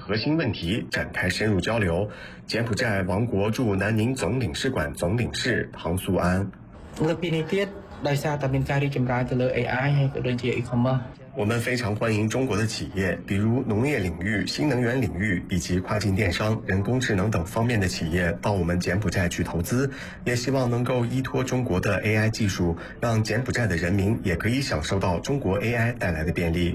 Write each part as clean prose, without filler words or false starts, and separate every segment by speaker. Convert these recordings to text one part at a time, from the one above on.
Speaker 1: 核心问题展开深入交流。柬埔寨王国驻南宁总领事馆总领事庞素安。我们非常欢迎中国的企业，比如农业领域、新能源领域以及跨境电商、人工智能等方面的企业到我们柬埔寨去投资，也希望能够依托中国的 AI 技术，让柬埔寨的人民也可以享受到中国 AI 带来的便利。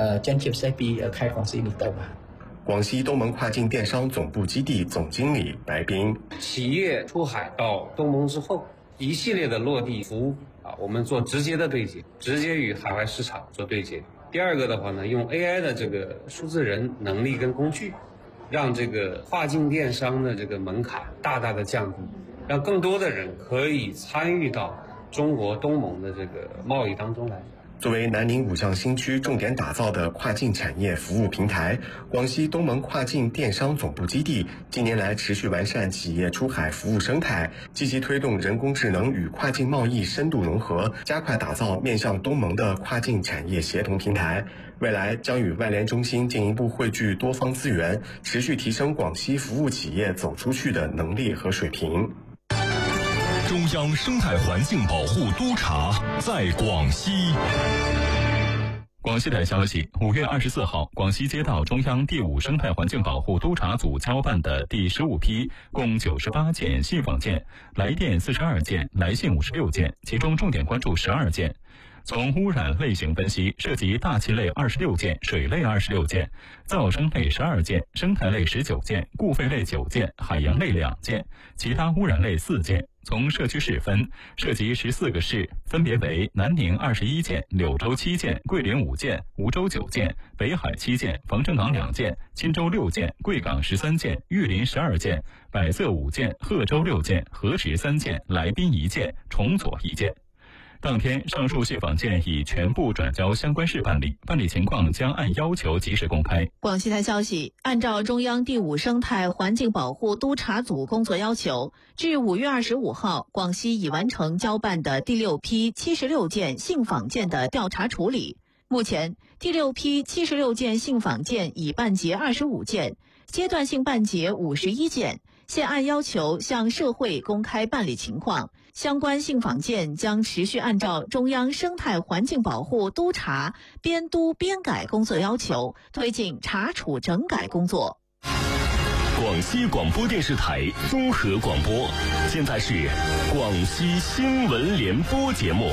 Speaker 1: 广西东盟跨境电商总部基地总经理白斌：
Speaker 2: 企业出海到东盟之后，一系列的落地服务我们做直接的对接，直接与海外市场做对接。第二个的话呢，用 AI 的这个数字人能力跟工具，让这个跨境电商的这个门槛大大的降低，让更多的人可以参与到中国东盟的这个贸易当中来。
Speaker 1: 作为南宁5项新区重点打造的跨境产业服务平台，广西东盟跨境电商总部基地近年来持续完善企业出海服务生态，积极推动人工智能与跨境贸易深度融合，加快打造面向东盟的跨境产业协同平台。未来将与外联中心进一步汇聚多方资源，持续提升广西服务企业走出去的能力和水平。
Speaker 3: 中央生态环境保护督察在广西。
Speaker 4: 广西台消息，5月24号，广西接到中央第5生态环境保护督察组交办的第15批共98件信访件，来电42件，来信56件，其中重点关注12件。从污染类型分析，涉及大气类26件，水类26件，噪声类12件，生态类19件，固废类9件，海洋类2件，其他污染类4件。从社区市分，涉及14个市，分别为南宁21件，柳州7件，桂林5件，梧州9件，北海7件，防城港2件，钦州6件，贵港13件，玉林12件，百色5件，贺州6件，河池3件，来宾1件，崇左1件。当天，上述信访件已全部转交相关市办理，办理情况将按要求及时公开。
Speaker 5: 广西台消息，按照中央第5生态环境保护督察组工作要求，至5月25号，广西已完成交办的第6批76件信访件的调查处理。目前，第6批76件信访件已办结25件，阶段性办结51件，现按要求向社会公开办理情况。相关信访件将持续按照中央生态环境保护督察编督编改工作要求，推进查处整改工作。
Speaker 3: 广西广播电视台综合广播，现在是广西新闻联播节目。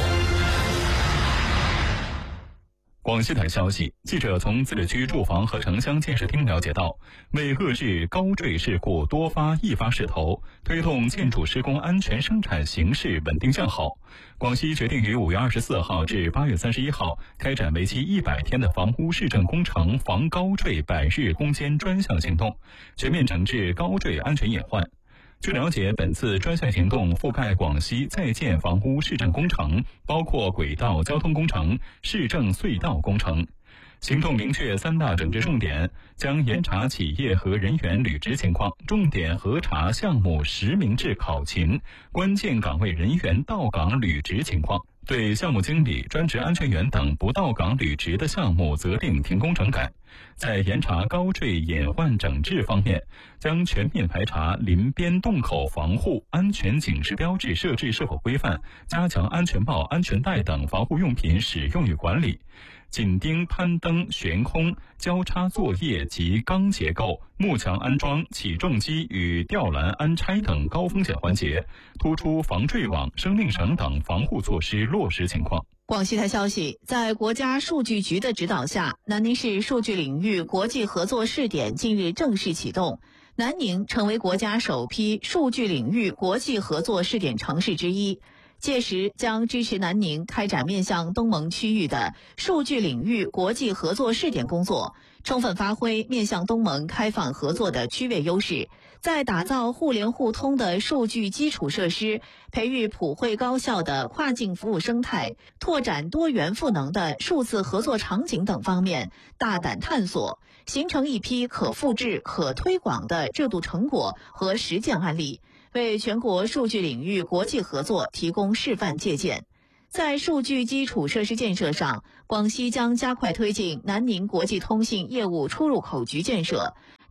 Speaker 4: 广西台消息，记者从自治区住房和城乡建设厅了解到，为遏制高坠事故多发易发势头，推动建筑施工安全生产形势稳定向好，广西决定于5月24号至8月31号开展为期100天的房屋市政工程防高坠100日攻坚专项行动，全面整治高坠安全隐患。据了解，本次专项行动覆盖广西在建房屋市政工程，包括轨道交通工程、市政隧道工程。行动明确3大整治重点，将严查企业和人员履职情况，重点核查项目实名制考勤、关键岗位人员到岗履职情况，对项目经理、专职安全员等不到岗履职的项目责令停工整改。在严查高坠隐患整治方面，将全面排查临边洞口防护安全警示标志设置是否规范，加强安全帽、安全带等防护用品使用与管理，紧盯攀登、悬空、交叉作业及钢结构、幕墙安装、起重机与吊篮安拆等高风险环节，突出防坠网、生命绳等防护措施落实情况。
Speaker 5: 广西台消息，在国家数据局的指导下，南宁市数据领域国际合作试点近日正式启动，南宁成为国家首批数据领域国际合作试点城市之一。届时将支持南宁开展面向东盟区域的数据领域国际合作试点工作，充分发挥面向东盟开放合作的区位优势，在打造互联互通的数据基础设施、培育普惠高效的跨境服务生态、拓展多元赋能的数字合作场景等方面大胆探索，形成一批可复制、可推广的制度成果和实践案例，为全国数据领域国际合作提供示范借鉴。在数据基础设施建设上，广西将加快推进南宁国际通信业务出入口局建设，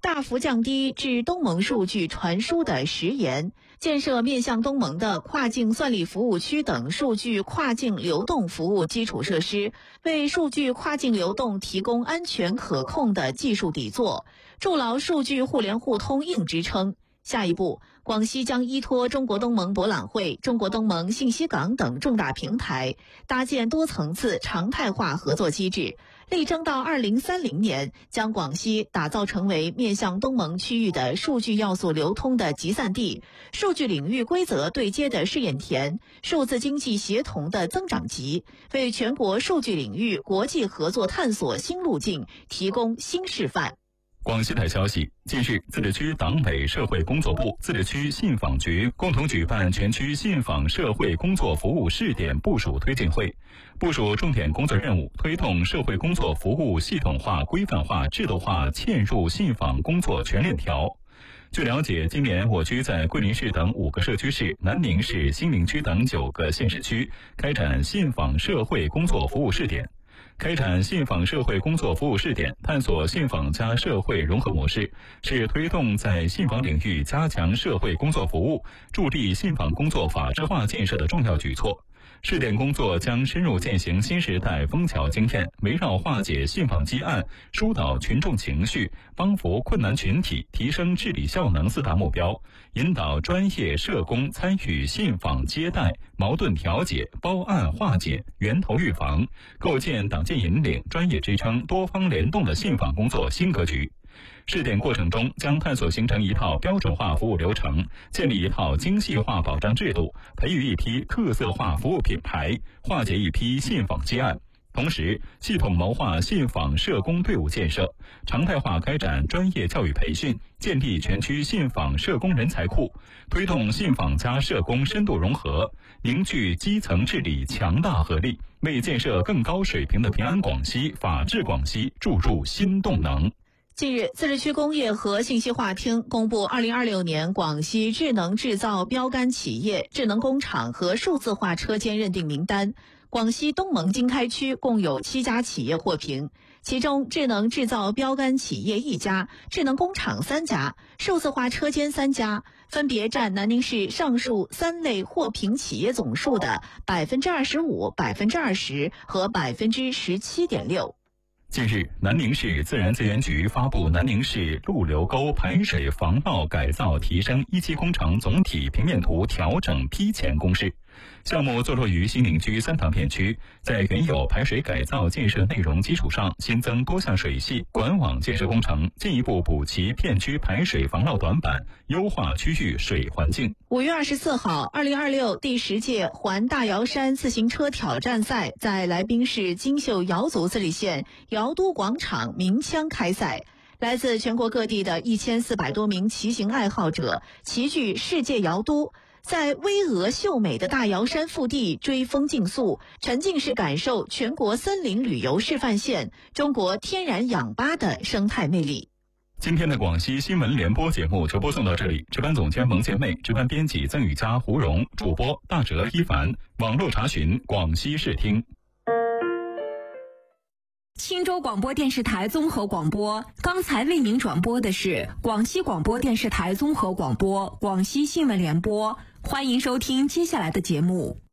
Speaker 5: 大幅降低至东盟数据传输的时延，建设面向东盟的跨境算力服务区等数据跨境流动服务基础设施，为数据跨境流动提供安全可控的技术底座，筑牢数据互联互通硬支撑。下一步，广西将依托中国东盟博览会、中国东盟信息港等重大平台，搭建多层次常态化合作机制，力争到2030年将广西打造成为面向东盟区域的数据要素流通的集散地，数据领域规则对接的试验田，数字经济协同的增长极，为全国数据领域国际合作探索新路径提供新示范。
Speaker 4: 广西台消息，近日，自治区党委社会工作部、自治区信访局共同举办全区信访社会工作服务试点部署推进会，部署重点工作任务，推动社会工作服务系统化、规范化、制度化嵌入信访工作全链条。据了解，今年我区在桂林市等5个社区市、南宁市、兴宁区等9个县市区开展信访社会工作服务试点。开展信访社会工作服务试点，探索信访加社会融合模式，是推动在信访领域加强社会工作服务，助力信访工作法治化建设的重要举措。试点工作将深入践行新时代枫桥经验，围绕化解信访积案、疏导群众情绪、帮扶困难群体、提升治理效能4大目标，引导专业社工参与信访接待、矛盾调解、包案化解、源头预防，构建党建引领、专业支撑、多方联动的信访工作新格局。试点过程中，将探索形成一套标准化服务流程，建立一套精细化保障制度，培育一批特色化服务品牌，化解一批信访积案。同时，系统谋划信访社工队伍建设，常态化开展专业教育培训，建立全区信访社工人才库，推动信访加社工深度融合，凝聚基层治理强大合力，为建设更高水平的平安广西、法治广西注入新动能。
Speaker 5: 近日，自治区工业和信息化厅公布2026年广西智能制造标杆企业、智能工厂和数字化车间认定名单。广西东盟经开区共有7家企业获评，其中智能制造标杆企业1家，智能工厂3家，数字化车间3家，分别占南宁市上述3类获评企业总数的25%、20%和17.6%。
Speaker 4: 近日，南宁市自然资源局发布南宁市路流沟排水防涝改造提升1期工程总体平面图调整批前公示。项目坐落于兴宁区3塘片区，在原有排水改造建设内容基础上，新增多项水系管网建设工程，进一步补齐片区排水防涝短板，优化区域水环境。
Speaker 5: 5月24号，2026第10届环大瑶山自行车挑战赛在来宾市金秀瑶族自治县瑶都广场鸣枪开赛。来自全国各地的1400多名骑行爱好者齐聚世界瑶都，在巍峨秀美的大瑶山腹地追风竞速，沉浸式感受全国森林旅游示范县中国天然氧吧的生态魅力。
Speaker 4: 今天的广西新闻联播节目就播送到这里，值班总监蒙建妹，值班编辑曾雨佳、胡荣，主播大哲、一凡，网络查询广西视听。
Speaker 6: 青州广播电视台综合广播，刚才为您转播的是广西广播电视台综合广播广西新闻联播，欢迎收听接下来的节目。